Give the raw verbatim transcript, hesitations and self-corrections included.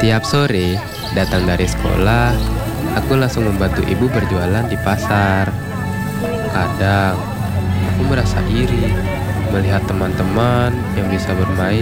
Tiap sore, datang dari sekolah, aku langsung membantu ibu berjualan di pasar. Kadang, aku merasa iri melihat teman-teman yang bisa bermain